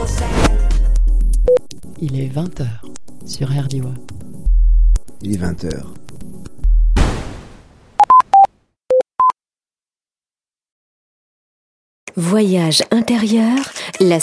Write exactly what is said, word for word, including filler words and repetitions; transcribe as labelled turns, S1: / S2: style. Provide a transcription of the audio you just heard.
S1: Il est vingt heures sur R D W.
S2: Il est vingt heures.
S3: Voyage intérieur, la